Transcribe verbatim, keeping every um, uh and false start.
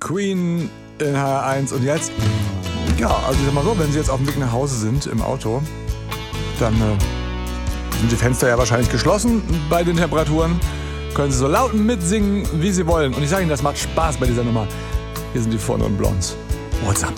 Queen in H R eins. Und jetzt, ja, also ich sag mal so, wenn Sie jetzt auf dem Weg nach Hause sind im Auto, dann äh, sind die Fenster ja wahrscheinlich geschlossen bei den Temperaturen. Können Sie so laut mitsingen, wie Sie wollen. Und ich sage Ihnen, das macht Spaß bei dieser Nummer. Hier sind die Vorne und Blondes. What's up?